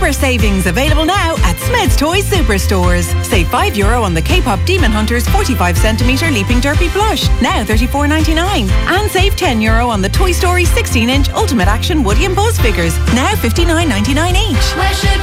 Super savings available now at Smed's Toys Superstores. Save €5 on the K-Pop Demon Hunters 45cm Leaping Derpy plush, now $34.99. And save €10 on the Toy Story 16-inch Ultimate Action Woody and Buzz figures, now $59.99 each. Where should